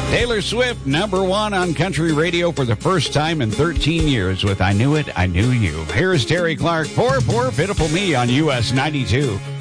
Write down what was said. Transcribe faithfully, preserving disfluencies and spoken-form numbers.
Taylor Swift, number one on country radio for the first time in thirteen years with I Knew It, I Knew You. Here's Terry Clark for Poor Pitiful Me on U S ninety-two.